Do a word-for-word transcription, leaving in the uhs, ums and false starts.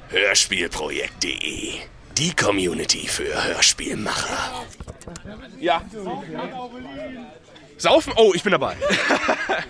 Hörspielprojekt punkt de. Die Community für Hörspielmacher. Ja. Saufen? Oh, ich bin dabei.